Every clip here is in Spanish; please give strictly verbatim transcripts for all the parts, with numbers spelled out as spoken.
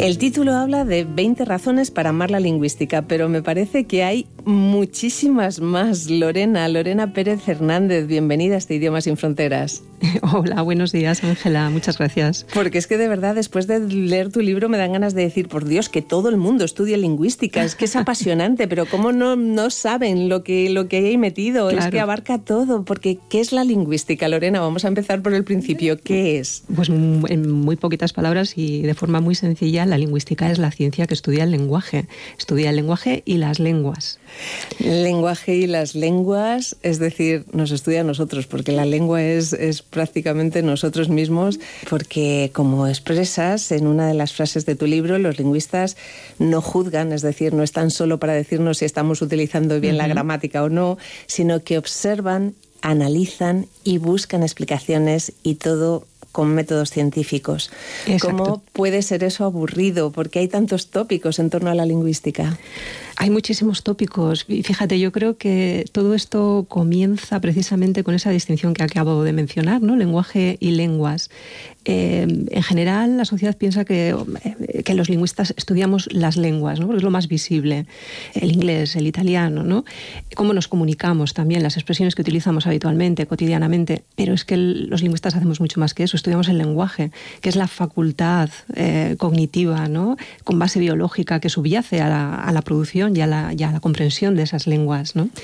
El título habla de veinte razones para amar la lingüística, pero me parece que hay muchísimas más. Lorena, Lorena Pérez Hernández, bienvenida a este Idiomas sin Fronteras. Hola, buenos días, Ángela, muchas gracias. Porque es que de verdad, después de leer tu libro, me dan ganas de decir, por Dios, que todo el mundo estudie lingüística, es que es apasionante, pero ¿cómo no, no saben lo que, lo que hay ahí metido? Claro. Es que abarca todo, porque ¿qué es la lingüística, Lorena? Vamos a empezar por el principio, ¿qué es? Pues en muy poquitas palabras y de forma muy sencilla, la lingüística es la ciencia que estudia el lenguaje, estudia el lenguaje y las lenguas. El lenguaje y las lenguas, es decir, nos estudia a nosotros, porque la lengua es, es prácticamente nosotros mismos, porque como expresas en una de las frases de tu libro, los lingüistas no juzgan, es decir, no están solo para decirnos si estamos utilizando bien uh-huh. la gramática o no, sino que observan, analizan y buscan explicaciones, y todo con métodos científicos. Exacto. ¿Cómo puede ser eso aburrido? Porque hay tantos tópicos en torno a la lingüística. Hay muchísimos tópicos. Y fíjate, yo creo que todo esto comienza precisamente con esa distinción que acabo de mencionar, ¿no? Lenguaje y lenguas. Eh, en general, la sociedad piensa que, que los lingüistas estudiamos las lenguas, ¿no? Porque es lo más visible. El inglés, el italiano, ¿no? Cómo nos comunicamos también, las expresiones que utilizamos habitualmente, cotidianamente. Pero es que el, los lingüistas hacemos mucho más que eso. Estudiamos el lenguaje, que es la facultad eh, cognitiva, ¿no? Con base biológica que subyace a la, a la producción y a la, y a la comprensión de esas lenguas, ¿no?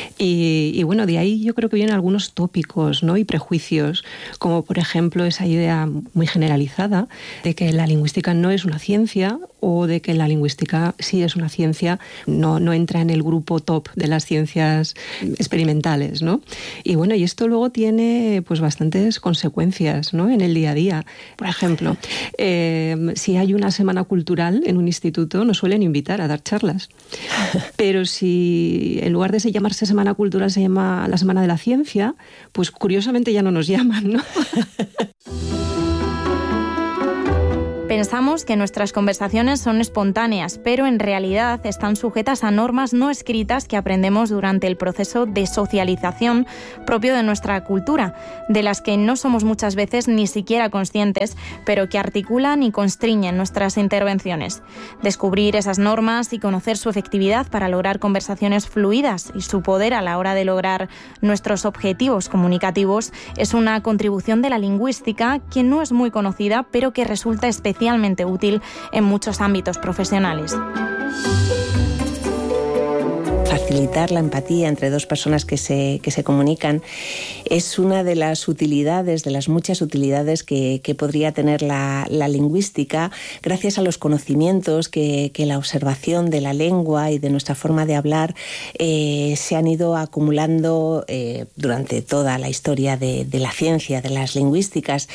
Y, y bueno, de ahí yo creo que vienen algunos tópicos, ¿no? Y prejuicios, como por ejemplo esa idea muy generalizada de que la lingüística no es una ciencia, o de que la lingüística sí es una ciencia, no, no entra en el grupo top de las ciencias experimentales, ¿no? Y bueno, y esto luego tiene pues bastantes consecuencias, ¿no? En el día a día. Por ejemplo, eh, si hay una semana cultural en un instituto, nos suelen invitar a dar charlas. Pero si en lugar de llamarse Semana Cultural se llama la Semana de la Ciencia, pues curiosamente ya no nos llaman, ¿no? Pensamos que nuestras conversaciones son espontáneas, pero en realidad están sujetas a normas no escritas que aprendemos durante el proceso de socialización propio de nuestra cultura, de las que no somos muchas veces ni siquiera conscientes, pero que articulan y constriñen nuestras intervenciones. Descubrir esas normas y conocer su efectividad para lograr conversaciones fluidas y su poder a la hora de lograr nuestros objetivos comunicativos es una contribución de la lingüística que no es muy conocida, pero que resulta especial especialmente útil en muchos ámbitos profesionales. Facilitar la empatía entre dos personas que se, que se comunican es una de las utilidades, de las muchas utilidades que, que podría tener la, la lingüística, gracias a los conocimientos que, que la observación de la lengua y de nuestra forma de hablar eh, se han ido acumulando eh, durante toda la historia de, de la ciencia, de las lingüísticas.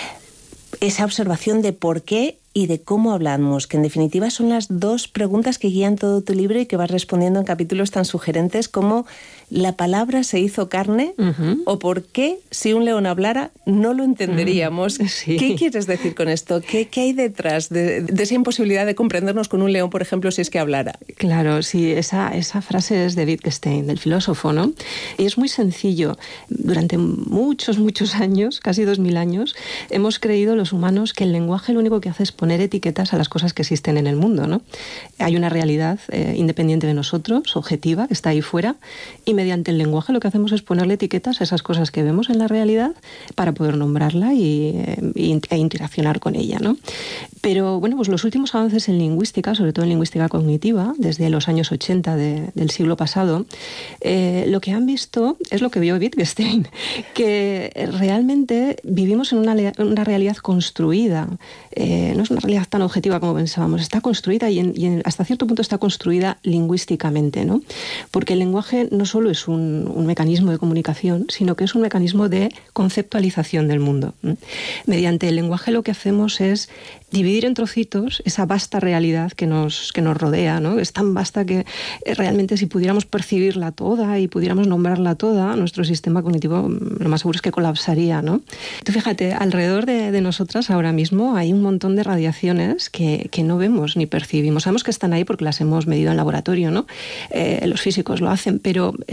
Esa observación de por qué y de cómo hablamos, que en definitiva son las dos preguntas que guían todo tu libro y que vas respondiendo en capítulos tan sugerentes como ¿la palabra se hizo carne? Uh-huh. ¿O por qué, si un león hablara, no lo entenderíamos? Uh, sí. ¿Qué quieres decir con esto? ¿Qué, qué hay detrás de, de esa imposibilidad de comprendernos con un león, por ejemplo, si es que hablara? Claro, sí, esa, esa frase es de Wittgenstein, del filósofo, ¿no? Y es muy sencillo. Durante muchos, muchos años, casi dos mil años, hemos creído los humanos que el lenguaje lo único que hace es poner etiquetas a las cosas que existen en el mundo, ¿no? Hay una realidad eh, independiente de nosotros, objetiva, que está ahí fuera, y mediante el lenguaje lo que hacemos es ponerle etiquetas a esas cosas que vemos en la realidad para poder nombrarla y, y, e interaccionar con ella, ¿no? Pero bueno, pues los últimos avances en lingüística, sobre todo en lingüística cognitiva, desde los años ochenta de, del siglo pasado, eh, lo que han visto es lo que vio Wittgenstein, que realmente vivimos en una, una realidad construida. Eh, no es una realidad tan objetiva como pensábamos, está construida y, en, y en, hasta cierto punto está construida lingüísticamente, ¿no? Porque el lenguaje no solo es un, un mecanismo de comunicación, sino que es un mecanismo de conceptualización del mundo. Mediante el lenguaje lo que hacemos es dividir en trocitos esa vasta realidad que nos, que nos rodea, ¿no? Es tan vasta que realmente si pudiéramos percibirla toda y pudiéramos nombrarla toda, nuestro sistema cognitivo lo más seguro es que colapsaría, ¿no? Tú fíjate, alrededor de, de nosotras ahora mismo hay un montón de radiaciones que, que no vemos ni percibimos. Sabemos que están ahí porque las hemos medido en laboratorio, ¿no? Eh, los físicos lo hacen, pero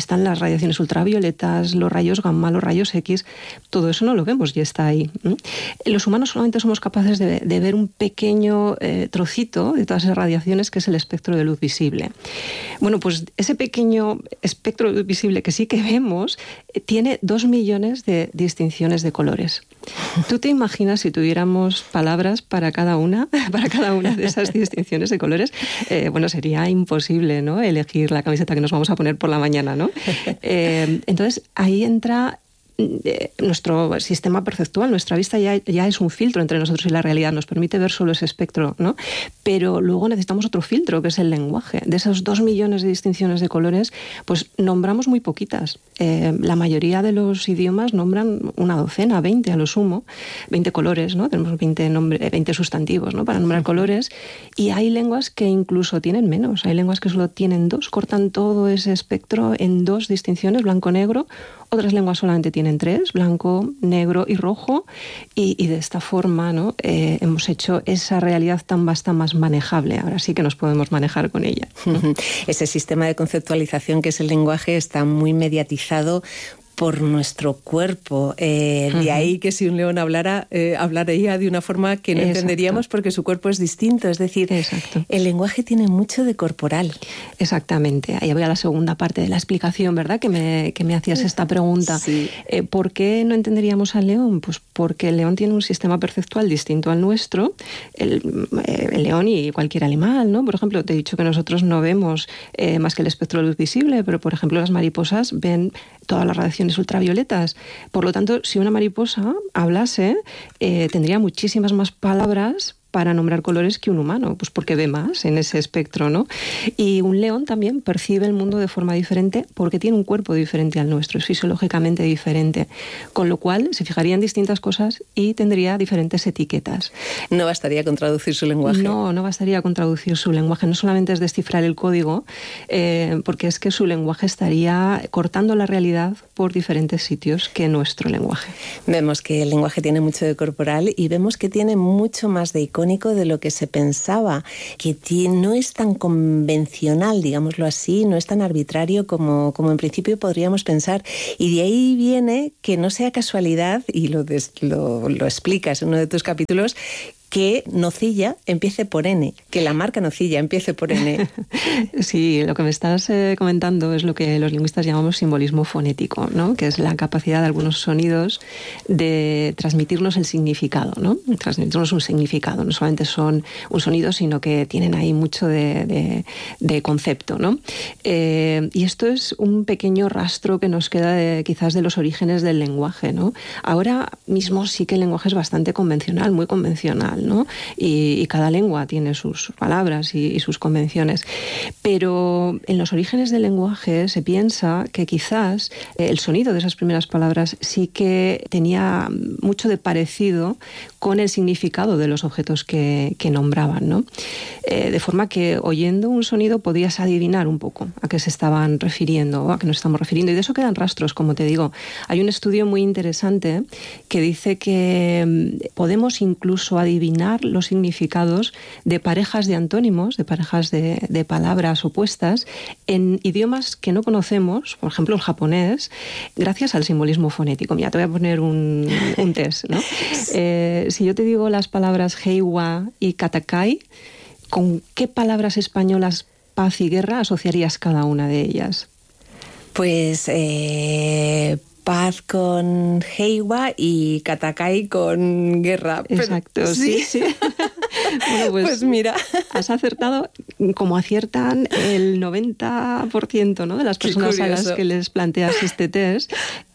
están las radiaciones ultravioletas, los rayos gamma, los rayos X, todo eso no lo vemos y está ahí. Los humanos solamente somos capaces de, de ver un pequeño eh, trocito de todas esas radiaciones que es el espectro de luz visible. Bueno, pues ese pequeño espectro de luz visible que sí que vemos eh, tiene dos millones de distinciones de colores. ¿Tú te imaginas si tuviéramos palabras para cada una, para cada una de esas distinciones de colores? Eh, bueno, sería imposible, ¿no?, elegir la camiseta que nos vamos a poner por la mañana, ¿no? Eh, entonces, ahí entra eh, nuestro sistema perceptual, nuestra vista ya, ya es un filtro entre nosotros y la realidad, nos permite ver solo ese espectro, ¿no? Pero luego necesitamos otro filtro, que es el lenguaje. De esos dos millones de distinciones de colores, pues nombramos muy poquitas. Eh, la mayoría de los idiomas nombran una docena, veinte a lo sumo, veinte colores, ¿no? Tenemos veinte, nombre, veinte sustantivos, ¿no?, para nombrar colores, y hay lenguas que incluso tienen menos, hay lenguas que solo tienen dos, cortan todo ese espectro en dos distinciones, blanco-negro. Otras lenguas solamente tienen tres, blanco, negro y rojo, y, y de esta forma, ¿no?, eh, hemos hecho esa realidad tan vasta más manejable. Ahora sí que nos podemos manejar con ella. Ese sistema de conceptualización que es el lenguaje está muy mediatizado por nuestro cuerpo. Eh, uh-huh. De ahí que si un león hablara, eh, hablaría de una forma que no Exacto. entenderíamos porque su cuerpo es distinto. Es decir, Exacto. el lenguaje tiene mucho de corporal. Exactamente. Ahí voy a la segunda parte de la explicación, ¿verdad?, que me, que me hacías esta pregunta. Sí. Eh, ¿Por qué no entenderíamos al león? Pues porque el león tiene un sistema perceptual distinto al nuestro. El, eh, el león y cualquier animal, ¿no? Por ejemplo, te he dicho que nosotros no vemos eh, más que el espectro de luz visible, pero por ejemplo las mariposas ven todas las radiaciones ultravioletas. Por lo tanto, si una mariposa hablase, eh, tendría muchísimas más palabras para nombrar colores que un humano, pues porque ve más en ese espectro, ¿no? Y un león también percibe el mundo de forma diferente porque tiene un cuerpo diferente al nuestro, es fisiológicamente diferente, con lo cual se fijaría en distintas cosas y tendría diferentes etiquetas. No bastaría con traducir su lenguaje. No, no bastaría con traducir su lenguaje, no solamente es descifrar el código, eh, porque es que su lenguaje estaría cortando la realidad por diferentes sitios que nuestro lenguaje. Vemos que el lenguaje tiene mucho de corporal y vemos que tiene mucho más de icónico de lo que se pensaba, que no es tan convencional, digámoslo así, no es tan arbitrario como, como en principio podríamos pensar. Y de ahí viene que no sea casualidad, y lo, des, lo, lo explicas en uno de tus capítulos, que nocilla empiece por N, que la marca nocilla empiece por N. Sí, lo que me estás eh, comentando es lo que los lingüistas llamamos simbolismo fonético, ¿no?, que es la capacidad de algunos sonidos de transmitirnos el significado, ¿no?, transmitirnos un significado. No solamente son un sonido, sino que tienen ahí mucho de, de, de concepto, ¿no? Eh, y esto es un pequeño rastro que nos queda de, quizás de los orígenes del lenguaje, ¿no? Ahora mismo sí que el lenguaje es bastante convencional, muy convencional, ¿no? Y, y cada lengua tiene sus palabras y, y sus convenciones. Pero en los orígenes del lenguaje se piensa que quizás el sonido de esas primeras palabras sí que tenía mucho de parecido con el significado de los objetos que, que nombraban, ¿no? Eh, de forma que oyendo un sonido podías adivinar un poco a qué se estaban refiriendo o a qué nos estamos refiriendo. Y de eso quedan rastros, como te digo. Hay un estudio muy interesante que dice que podemos incluso adivinar los significados de parejas de antónimos, de parejas de, de palabras opuestas, en idiomas que no conocemos, por ejemplo el japonés, gracias al simbolismo fonético. Mira, te voy a poner un, un test, ¿no? Eh, si yo te digo las palabras heiwa y katakai, ¿con qué palabras españolas paz y guerra asociarías cada una de ellas? Pues... Eh... paz con heiwa y katakai con guerra. Exacto, pero, sí, sí. sí. Bueno, pues, pues mira, has acertado como aciertan el noventa por ciento, ¿no?, de las personas a las que les planteas este test,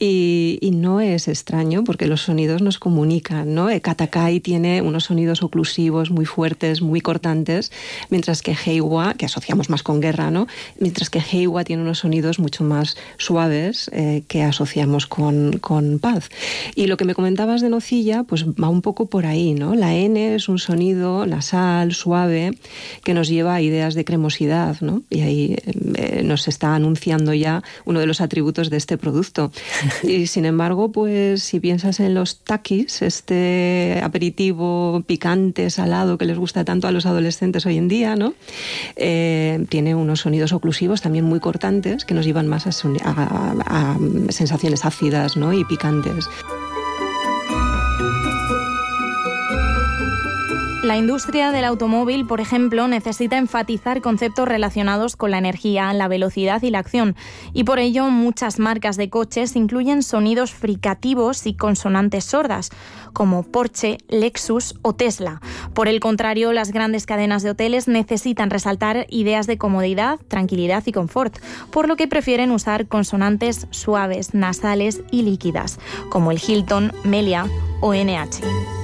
y, y no es extraño porque los sonidos nos comunican, ¿no? El katakai tiene unos sonidos oclusivos muy fuertes, muy cortantes, mientras que heiwa, que asociamos más con guerra, ¿no?, mientras que heiwa tiene unos sonidos mucho más suaves eh, que asociamos con, con paz. Y lo que me comentabas de nocilla, pues va un poco por ahí, ¿no? La N es un sonido sonido nasal, suave, que nos lleva a ideas de cremosidad, ¿no? Y ahí eh, nos está anunciando ya uno de los atributos de este producto. Y sin embargo, pues si piensas en los Takis, este aperitivo picante, salado, que les gusta tanto a los adolescentes hoy en día, ¿no? Eh, tiene unos sonidos oclusivos también muy cortantes que nos llevan más a, a, a sensaciones ácidas, ¿no? Y picantes. La industria del automóvil, por ejemplo, necesita enfatizar conceptos relacionados con la energía, la velocidad y la acción. Y por ello, muchas marcas de coches incluyen sonidos fricativos y consonantes sordas, como Porsche, Lexus o Tesla. Por el contrario, las grandes cadenas de hoteles necesitan resaltar ideas de comodidad, tranquilidad y confort, por lo que prefieren usar consonantes suaves, nasales y líquidas, como el Hilton, Melia o N H.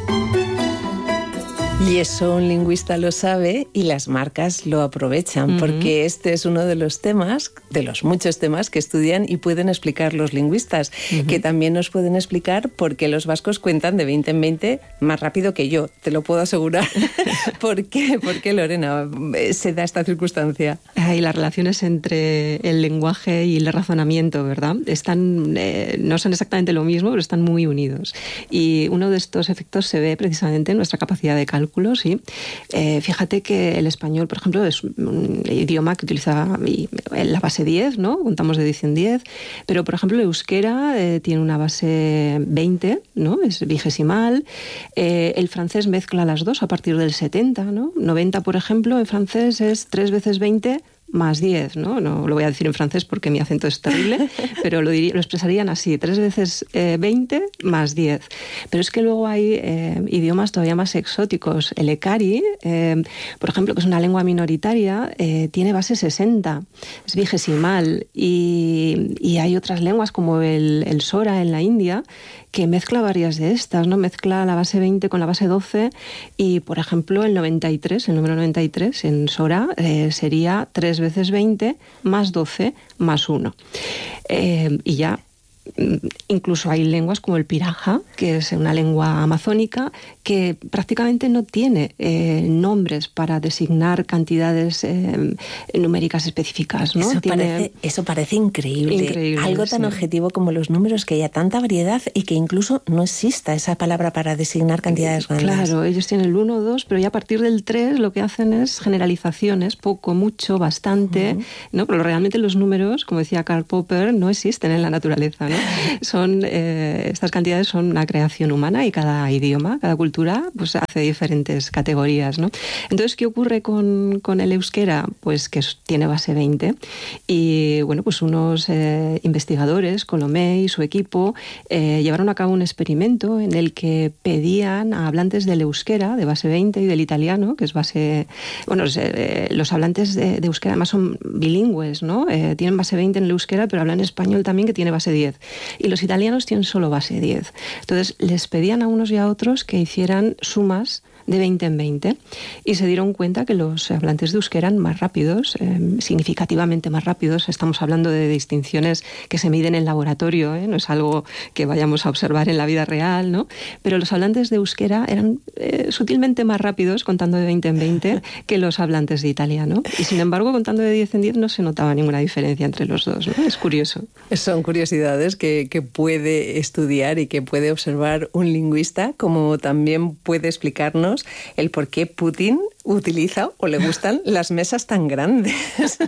Y eso un lingüista lo sabe y las marcas lo aprovechan, uh-huh. porque este es uno de los temas, de los muchos temas que estudian y pueden explicar los lingüistas, uh-huh. que también nos pueden explicar por qué los vascos cuentan de veinte en veinte más rápido que yo, te lo puedo asegurar. ¿Por qué? ¿Por qué, Lorena, se da esta circunstancia? Y las relaciones entre el lenguaje y el razonamiento, ¿verdad? Están, eh, no son exactamente lo mismo, pero están muy unidos. Y uno de estos efectos se ve precisamente en nuestra capacidad de cálculo. Sí. Eh, fíjate que el español, por ejemplo, es un idioma que utiliza la base diez, ¿no? Contamos de diez en diez, pero por ejemplo el euskera eh, tiene una base veinte, ¿no? Es vigesimal. Eh, el francés mezcla las dos a partir del setenta, ¿no? noventa, por ejemplo, en francés es tres veces veinte más diez, ¿no? No lo voy a decir en francés porque mi acento es terrible, pero lo, diría, lo expresarían así, tres veces eh, veinte más diez. Pero es que luego hay eh, idiomas todavía más exóticos. El ekari, eh, por ejemplo, que es una lengua minoritaria, eh, tiene base sesenta, es vigesimal. Y, y hay otras lenguas como el, el sora en la India, que mezcla varias de estas, ¿no? Mezcla la base veinte con la base doce y, por ejemplo, el noventa y tres, el número noventa y tres en sora eh, sería tres veces veinte más doce más uno. Eh, y ya incluso hay lenguas como el piraja, que es una lengua amazónica, que prácticamente no tiene eh, nombres para designar cantidades eh, numéricas específicas, ¿no? Eso, tiene... parece, eso parece increíble. increíble Algo tan sí. objetivo como los números, que haya tanta variedad y que incluso no exista esa palabra para designar cantidades grandes. Claro, ellos tienen el uno, dos, pero ya a partir del tres lo que hacen es generalizaciones, poco, mucho, bastante, uh-huh. ¿no? Pero realmente los números, como decía Karl Popper, no existen en la naturaleza, ¿no? Son, eh, estas cantidades son una creación humana y cada idioma, cada cultura, pues hace diferentes categorías, ¿no? Entonces, ¿qué ocurre con, con el euskera? Pues que tiene base veinte y, bueno, pues unos eh, investigadores, Colomé y su equipo, eh, llevaron a cabo un experimento en el que pedían a hablantes del euskera, de base veinte, y del italiano, que es base... Bueno, eh, los hablantes de, de euskera además son bilingües, ¿no? Eh, tienen base veinte en el euskera, pero hablan español también, que tiene base diez. Y los italianos tienen solo base diez. Entonces, les pedían a unos y a otros que hicieran sumas de veinte en veinte y se dieron cuenta que los hablantes de euskera eran más rápidos, eh, significativamente más rápidos. Estamos hablando de distinciones que se miden en laboratorio, ¿eh? No es algo que vayamos a observar en la vida real, ¿no? Pero los hablantes de euskera eran eh, sutilmente más rápidos contando de veinte en veinte que los hablantes de italiano. Y sin embargo, contando de diez en diez no se notaba ninguna diferencia entre los dos, ¿no? Es curioso. Son curiosidades que, que puede estudiar y que puede observar un lingüista, como también puede explicarnos el por qué Putin utiliza o le gustan las mesas tan grandes.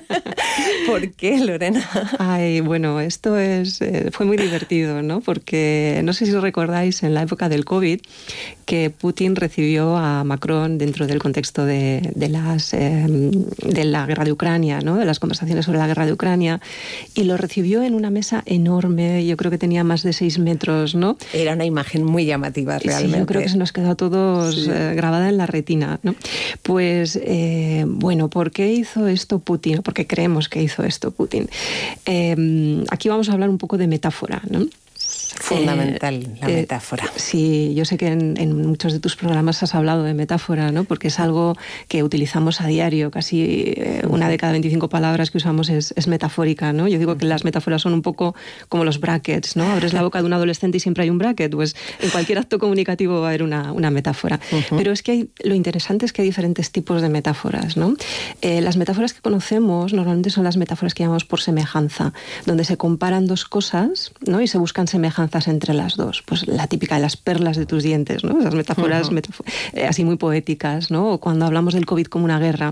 ¿Por qué, Lorena? Ay, bueno, esto es eh, fue muy divertido, ¿no? Porque no sé si os recordáis en la época del COVID que Putin recibió a Macron dentro del contexto de, de, las, eh, de la guerra de Ucrania, ¿no? De las conversaciones sobre la guerra de Ucrania, y lo recibió en una mesa enorme, yo creo que tenía más de seis metros, ¿no? Era una imagen muy llamativa, realmente. Sí, yo creo que se nos quedó a todos sí. eh, grabada en la retina, ¿no? Pues, eh, bueno, ¿por qué hizo esto Putin? ¿Por qué creemos que hizo esto Putin? Eh, aquí vamos a hablar un poco de metáfora, ¿no? Es fundamental eh, la metáfora. Eh, sí, yo sé que en, en muchos de tus programas has hablado de metáfora, ¿no? Porque es algo que utilizamos a diario. Casi eh, una de cada veinticinco palabras que usamos es, es metafórica, ¿no? Yo digo que las metáforas son un poco como los brackets, ¿no? Abres la boca de un adolescente y siempre hay un bracket. Pues en cualquier acto comunicativo va a haber una, una metáfora. Uh-huh. Pero es que hay, lo interesante es que hay diferentes tipos de metáforas, ¿no? Eh, las metáforas que conocemos normalmente son las metáforas que llamamos por semejanza, donde se comparan dos cosas, ¿no? Y se buscan semejanzas entre las dos. Pues la típica de las perlas de tus dientes, ¿no? Esas metáforas uh-huh. metáf- eh, así muy poéticas, ¿no? O cuando hablamos del COVID como una guerra.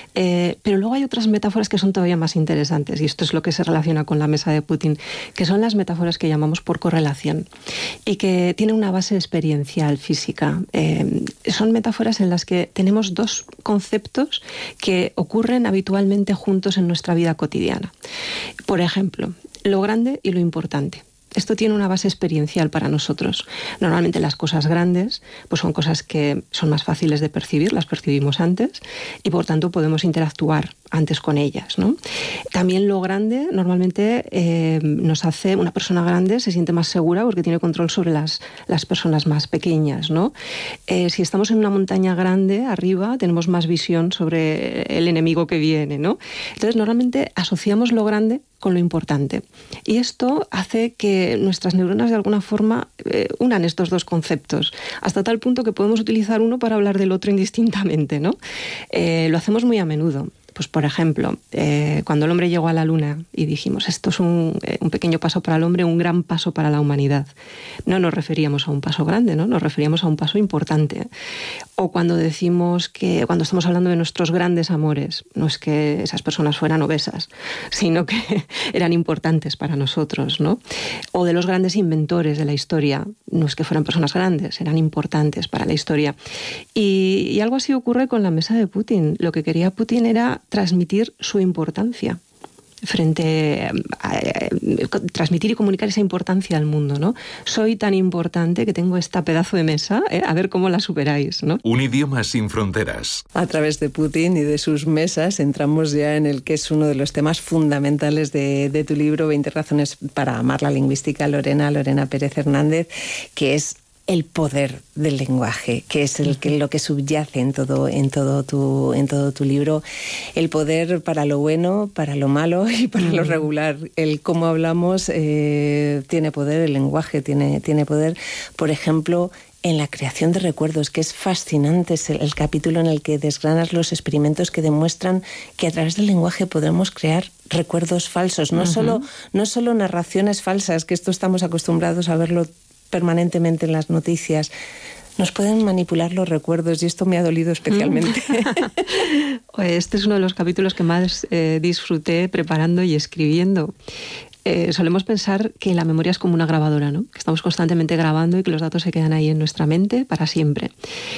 Eh, pero luego hay otras metáforas que son todavía más interesantes, y esto es lo que se relaciona con la mesa de Putin, que son las metáforas que llamamos por correlación y que tienen una base experiencial, física. Eh, son metáforas en las que tenemos dos conceptos que ocurren habitualmente juntos en nuestra vida cotidiana. Por ejemplo, lo grande y lo importante. Esto tiene una base experiencial para nosotros. Normalmente las cosas grandes pues son cosas que son más fáciles de percibir, las percibimos antes y por tanto podemos interactuar antes con ellas, ¿no? También lo grande normalmente eh, nos hace, una persona grande se siente más segura porque tiene control sobre las, las personas más pequeñas, ¿no? Eh, si estamos en una montaña grande arriba tenemos más visión sobre el enemigo que viene, ¿no? Entonces normalmente asociamos lo grande con lo importante. Y esto hace que nuestras neuronas de alguna forma eh, unan estos dos conceptos, hasta tal punto que podemos utilizar uno para hablar del otro indistintamente, ¿no? Eh, lo hacemos muy a menudo. Pues, por ejemplo, eh, cuando el hombre llegó a la Luna y dijimos esto es un, eh, un pequeño paso para el hombre, un gran paso para la humanidad. No nos referíamos a un paso grande, ¿no? Nos referíamos a un paso importante. O cuando decimos que, cuando estamos hablando de nuestros grandes amores, no es que esas personas fueran obesas, sino que eran importantes para nosotros, ¿no? O de los grandes inventores de la historia, no es que fueran personas grandes, eran importantes para la historia. Y, y algo así ocurre con la mesa de Putin. Lo que quería Putin era transmitir su importancia frente a, a, a transmitir y comunicar esa importancia al mundo, ¿no? Soy tan importante que tengo esta pedazo de mesa, ¿eh? A ver cómo la superáis, ¿no? Un idioma sin fronteras. A través de Putin y de sus mesas entramos ya en el que es uno de los temas fundamentales de, de tu libro, veinte razones para amar la lingüística, Lorena, Lorena Pérez Hernández, que es el poder del lenguaje, que es el que lo que subyace en todo en todo tu en todo tu libro, el poder para lo bueno, para lo malo y para lo regular. El cómo hablamos eh, tiene poder, el lenguaje tiene tiene poder. Por ejemplo, en la creación de recuerdos, que es fascinante, es el, el capítulo en el que desgranas los experimentos que demuestran que a través del lenguaje podemos crear recuerdos falsos, no uh-huh. solo no solo narraciones falsas, que esto estamos acostumbrados a verlo permanentemente en las noticias. Nos pueden manipular los recuerdos y esto me ha dolido especialmente. Este es uno de los capítulos que más eh, disfruté preparando y escribiendo. Eh, solemos pensar que la memoria es como una grabadora, ¿no? Que estamos constantemente grabando y que los datos se quedan ahí en nuestra mente para siempre.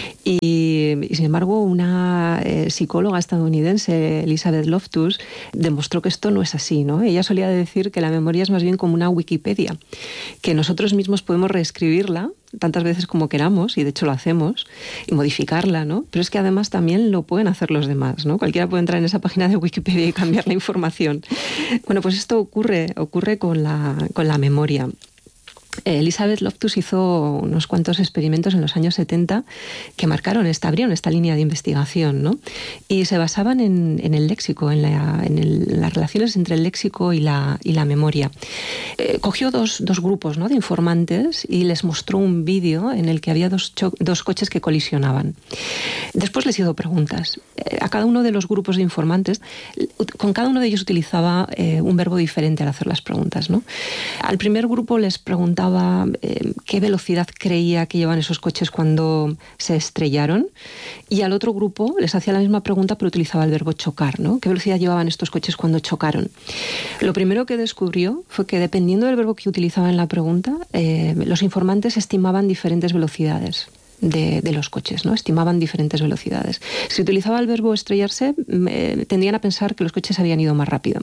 Y, y sin embargo, una eh, psicóloga estadounidense, Elizabeth Loftus, demostró que esto no es así, ¿no? Ella solía decir que la memoria es más bien como una Wikipedia, que nosotros mismos podemos reescribirla tantas veces como queramos, y de hecho lo hacemos, y modificarla, ¿no? Pero es que además también lo pueden hacer los demás, ¿no? Cualquiera puede entrar en esa página de Wikipedia y cambiar la información. Bueno, pues esto ocurre, ocurre con la, con la memoria. Elizabeth Loftus hizo unos cuantos experimentos en los años setenta que marcaron esta, abrieron esta línea de investigación, ¿no? Y se basaban en, en el léxico, en, la, en el, las relaciones entre el léxico y la, y la memoria. Eh, cogió dos, dos grupos, ¿no?, de informantes y les mostró un vídeo en el que había dos, cho- dos coches que colisionaban. Después les hizo preguntas. Eh, a cada uno de los grupos de informantes, con cada uno de ellos utilizaba eh, un verbo diferente al hacer las preguntas, ¿no? Al primer grupo les preguntaba eh, qué velocidad creía que llevaban esos coches cuando se estrellaron, y al otro grupo les hacía la misma pregunta pero utilizaba el verbo chocar, ¿no? ¿Qué velocidad llevaban estos coches cuando chocaron? Lo primero que descubrió fue que dependiendo del verbo que utilizaba en la pregunta, eh, los informantes estimaban diferentes velocidades de, de los coches, ¿no? Estimaban diferentes velocidades. Si utilizaba el verbo estrellarse, eh, tendían a pensar que los coches habían ido más rápido.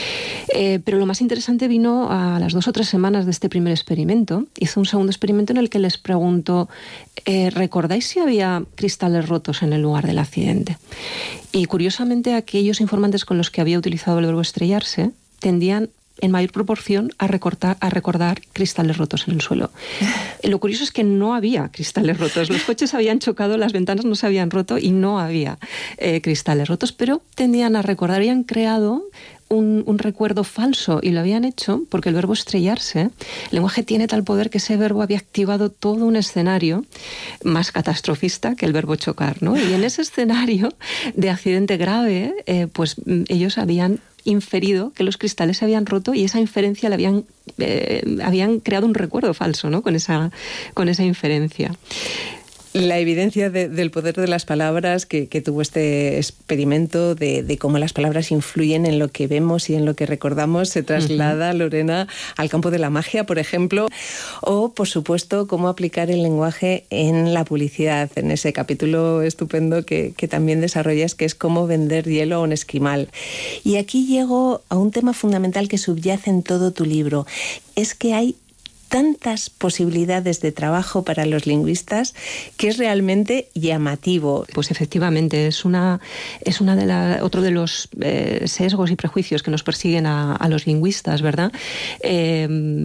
Eh, pero lo más interesante vino a las dos o tres semanas de este primer experimento. Hizo un segundo experimento en el que les preguntó, eh, ¿recordáis si había cristales rotos en el lugar del accidente? Y curiosamente aquellos informantes con los que había utilizado el verbo estrellarse tendían en mayor proporción a, recortar, a recordar cristales rotos en el suelo. Lo curioso es que no había cristales rotos. Los coches habían chocado, las ventanas no se habían roto y no había eh, cristales rotos, pero tendían a recordar, habían creado Un, un recuerdo falso, y lo habían hecho porque el verbo estrellarse, el lenguaje tiene tal poder que ese verbo había activado todo un escenario más catastrofista que el verbo chocar, ¿no? Y en ese escenario de accidente grave, eh, pues ellos habían inferido que los cristales se habían roto, y esa inferencia le habían, eh, habían creado un recuerdo falso, ¿no? Con esa, con esa inferencia. La evidencia de, del poder de las palabras que, que tuvo este experimento de, de cómo las palabras influyen en lo que vemos y en lo que recordamos se traslada, uh-huh. Lorena, al campo de la magia, por ejemplo, o, por supuesto, cómo aplicar el lenguaje en la publicidad, en ese capítulo estupendo que, que también desarrollas, que es cómo vender hielo a un esquimal. Y aquí llego a un tema fundamental que subyace en todo tu libro, es que hay tantas posibilidades de trabajo para los lingüistas que es realmente llamativo. Pues efectivamente, es una es una de la, otro de los eh, sesgos y prejuicios que nos persiguen a, a los lingüistas, ¿verdad? Eh,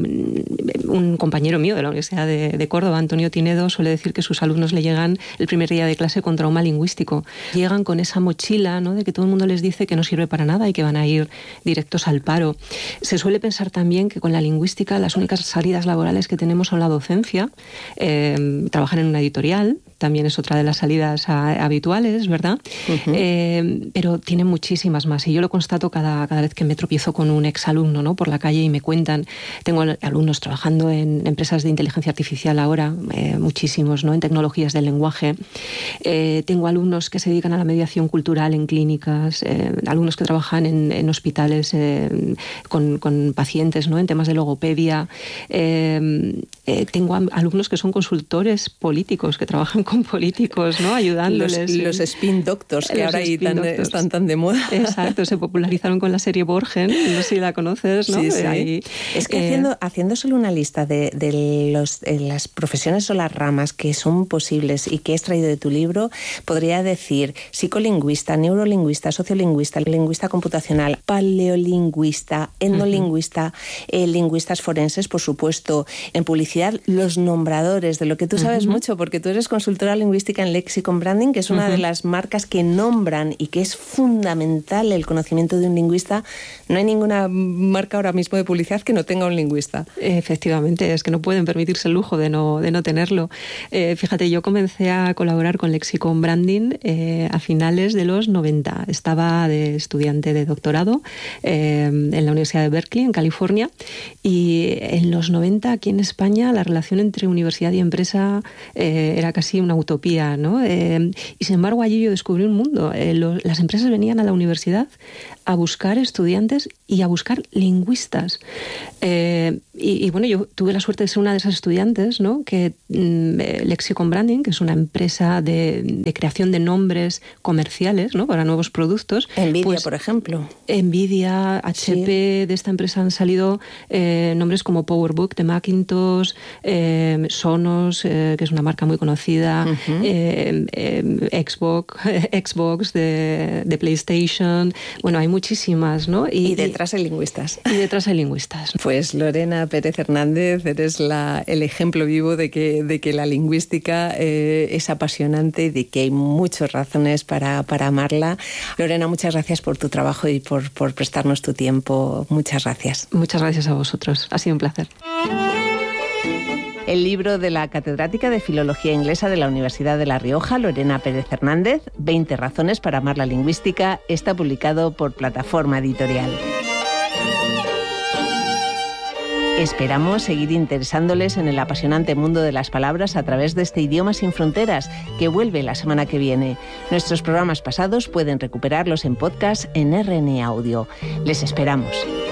un compañero mío de la Universidad de, de Córdoba, Antonio Tinedo, suele decir que sus alumnos le llegan el primer día de clase con trauma lingüístico. Llegan con esa mochila, ¿no?, de que todo el mundo les dice que no sirve para nada y que van a ir directos al paro. Se suele pensar también que con la lingüística las únicas salidas laborales que tenemos son la docencia, eh, trabajar en una editorial, también es otra de las salidas a, habituales, ¿verdad? Uh-huh. Eh, pero tiene muchísimas más, y yo lo constato cada, cada vez que me tropiezo con un exalumno, ¿no?, por la calle y me cuentan. Tengo alumnos trabajando en empresas de inteligencia artificial ahora, eh, muchísimos, ¿no?, en tecnologías del lenguaje. Eh, tengo alumnos que se dedican a la mediación cultural en clínicas, eh, alumnos que trabajan en, en hospitales eh, con, con pacientes, ¿no?, en temas de logopedia. Eh, eh, tengo alumnos que son consultores políticos, que trabajan con políticos, ¿no?, ayudándoles. Los, los spin doctors, que ahora ahí tan, están tan de moda. Exacto, se popularizaron con la serie Borgen, no sé si la conoces, ¿no? Sí, sí. Ahí, es que eh, haciendo, haciendo solo una lista de, de, los, de las profesiones o las ramas que son posibles y que he extraído de tu libro, podría decir psicolingüista, neurolingüista, sociolingüista, lingüista computacional, paleolingüista, etnolingüista, uh-huh. eh, lingüistas forenses, por supuesto, en publicidad, los nombradores, de lo que tú sabes uh-huh. mucho, porque tú eres consultora lingüística en Lexicon Branding, que es una uh-huh. de las marcas que nombran y que es fundamental el conocimiento de un lingüista. No hay ninguna marca ahora mismo de publicidad que no tenga un lingüista. Efectivamente, es que no pueden permitirse el lujo de no, de no tenerlo. Eh, fíjate, yo comencé a colaborar con Lexicon Branding eh, a finales de los noventa. Estaba de estudiante de doctorado eh, en la Universidad de Berkeley, en California, y en los noventa aquí en España la relación entre universidad y empresa eh, era casi una utopía, ¿no? Eh, y sin embargo allí yo descubrí un mundo. Eh, lo, las empresas venían a la universidad a buscar estudiantes y a buscar lingüistas. Eh, y, y bueno, yo tuve la suerte de ser una de esas estudiantes, ¿no?, que mm, Lexicon Branding, que es una empresa de, de creación de nombres comerciales, ¿no?, para nuevos productos. Nvidia, pues, por ejemplo. Nvidia, H P, sí. De esta empresa han salido eh, nombres como PowerBook de Macintosh, eh, Sonos, eh, que es una marca muy conocida, uh-huh. eh, eh, Xbox, Xbox de, de PlayStation. Bueno, hay muchísimas, ¿no? Y, y detrás hay lingüistas. Y detrás hay lingüistas. Pues Lorena Pérez Hernández, eres la, el ejemplo vivo de que, de que la lingüística eh, es apasionante y de que hay muchas razones para, para amarla. Lorena, muchas gracias por tu trabajo y por, por prestarnos tu tiempo. Muchas gracias. Muchas gracias a vosotros. Ha sido un placer. El libro de la catedrática de Filología Inglesa de la Universidad de La Rioja, Lorena Pérez Hernández, veinte razones para amar la lingüística, está publicado por Plataforma Editorial. Esperamos seguir interesándoles en el apasionante mundo de las palabras a través de este Idioma sin Fronteras, que vuelve la semana que viene. Nuestros programas pasados pueden recuperarlos en podcast en R N Audio. Les esperamos.